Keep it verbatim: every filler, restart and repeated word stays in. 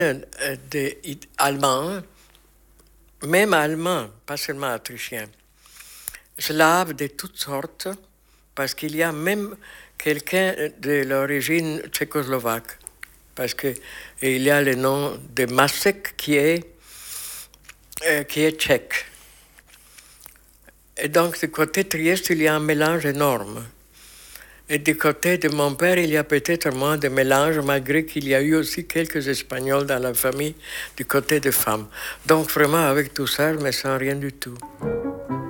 des Allemands, même Allemands, pas seulement Autrichiens, Slaves de toutes sortes, parce qu'il y a même quelqu'un de l'origine tchécoslovaque, parce qu'il y a le nom de Masek qui est, euh, qui est tchèque. Et donc, du côté de Trieste, il y a un mélange énorme. Et du côté de mon père, il y a peut-être moins de mélange, malgré qu'il y a eu aussi quelques Espagnols dans la famille du côté des femmes. Donc, vraiment, avec tout ça, je ne me sens rien du tout.